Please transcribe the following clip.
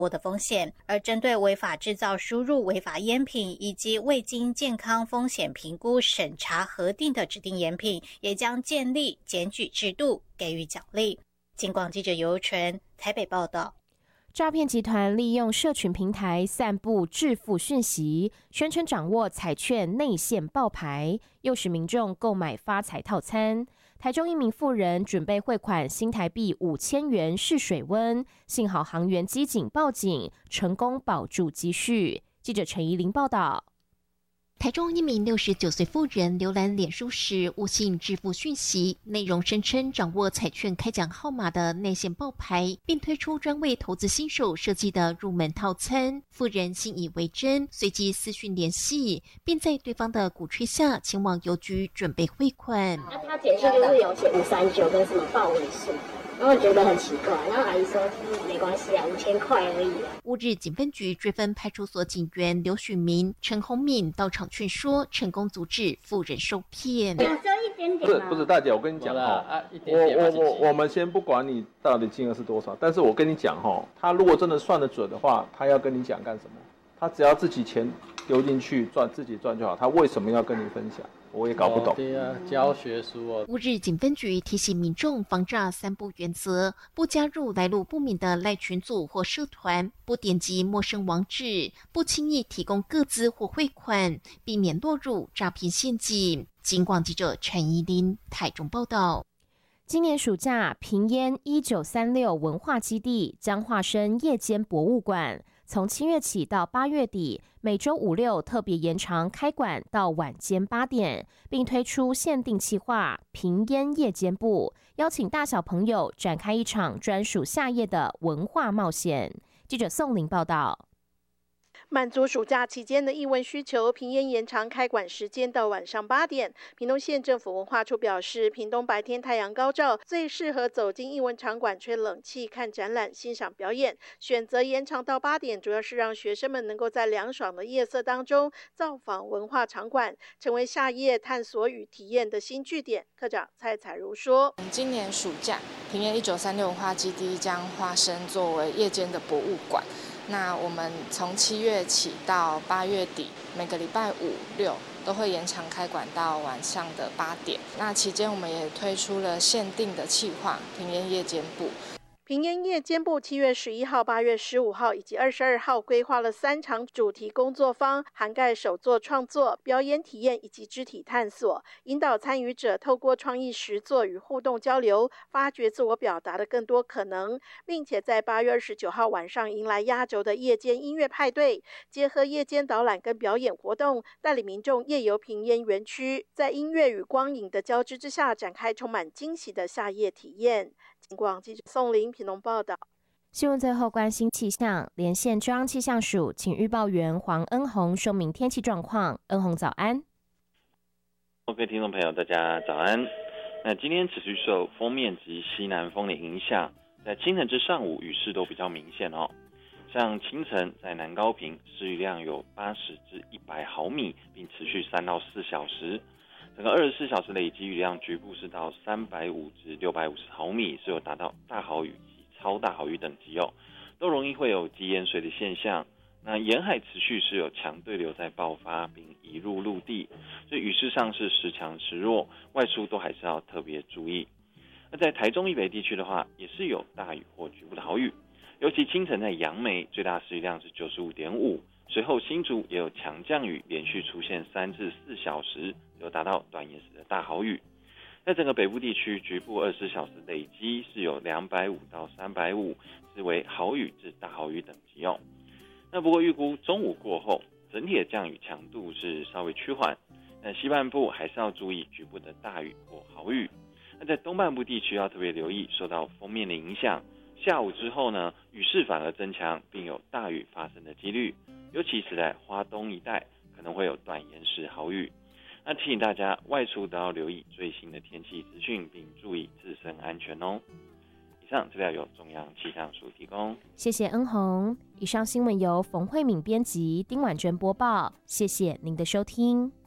握的风险，而针对违法制造、输入违法烟品以及未经健康风险评估审查核定的指定烟品，也将建立检举制度，给予奖励。警广记者尤纯台北报道。 诈骗集团利用社群平台散布致富讯息，宣称掌握彩券内线爆牌，诱使民众购买发财套餐。台中一名妇人准备汇款新台币5000元试水温，幸好行员机警报警，成功保住积蓄。记者陈怡玲报道。 台中一名69岁妇人浏览脸书时，误信致富讯息，内容声称掌握彩券开奖号码的内线爆牌，并推出专为投资新手设计的入门套餐。妇人信以为真，随即私讯联系，并在对方的鼓吹下前往邮局准备汇款。 那他简讯就是有写539跟什么报尾数。然后觉得很奇怪，然后阿姨说没关系啊，5000块而已。 乌日警分局追分派出所警员刘许明、陈宏敏到场劝说，成功阻止妇人受骗。 只有一点点不是大姐，我跟你讲我们先不管你到底金额是多少，但是我跟你讲他如果真的算得准的话，他要跟你讲干什么？他只要自己钱丢进去自己赚就好，他为什么要跟你分享？我也搞不懂。 对啊，教学书哦。 乌日警分局提醒民众防诈3不原则：不加入来路不明的赖群组或社团，不点击陌生网址，不轻易提供个资或汇款，避免落入诈骗陷阱。警广记者陈怡琳台中报道。 今年暑假，屏烟1936文化基地将化身夜间博物馆。从7月起到8月底，每周5、6特别延长开馆到晚间8点，并推出限定企划“屏烟夜间部”，邀请大小朋友展开一场专属夏夜的文化冒险。记者宋玲报道。 满足暑假期间的艺文需求，屏烟延长开馆时间到晚上8点。屏东县政府文化处表示，屏东白天太阳高照，最适合走进艺文场馆吹冷气、看展览、欣赏表演。选择延长到8点，主要是让学生们能够在凉爽的夜色当中造访文化场馆，成为夏夜探索与体验的新据点。科长蔡彩如说， 今年暑假，屏烟1936文化基地将化身作为夜间的博物馆。那我们从7月起到8月底，每个礼拜5、6都会延长开馆到晚上的8点。那期间我们也推出了限定的企划“屏烟夜间部”。 屏烟夜间部7月11号、8月15号以及22号规划了3场主题工作坊，涵盖手作创作、表演体验以及肢体探索，引导参与者透过创意实作与互动交流，发掘自我表达的更多可能，并且在8月29号晚上迎来压轴的夜间音乐派对，结合夜间导览跟表演活动，带领民众夜游屏烟园区，在音乐与光影的交织之下，展开充满惊喜的夏夜体验。警广记者宋玲屏东报道。 新闻最后关心气象，连线中央气象署请预报员黄恩宏说明天气状况。恩宏早安。 各位听众朋友大家早安。那今天持续受锋面及西南风的影响，在清晨至上午雨势都比较明显哦。像清晨在南高屏施雨量有80至100毫米，并持续3到4小时。整个24小时累积雨量局部是到350至650毫米，是有达到大豪雨及超大豪雨等级哦，都容易会有积淹水的现象。那沿海持续是有强对流在爆发，并移入陆地，所以雨势上是时强时弱，外出都还是要特别注意。那在台中以北地区的话，也是有大雨或局部的豪雨，尤其清晨在杨梅最大施雨量是95.5。随后新竹也有强降雨，连续出现3至4小时，有达到短延时的大豪雨。在整个北部地区，局部24小时累积是有250到350，是为豪雨至大豪雨等级哦。那不过预估中午过后，整体的降雨强度是稍微趋缓，那西半部还是要注意局部的大雨或豪雨。那在东半部地区要特别留意受到锋面的影响，下午之后呢，雨势反而增强，并有大雨发生的几率。尤其是在花东一带可能会有短延时豪雨，那提醒大家外出都要留意最新的天气资讯，并注意自身安全哦。以上资料由中央气象署提供， 谢谢恩宏。以上新闻由冯慧敏编辑，丁婉娟播报，谢谢您的收听。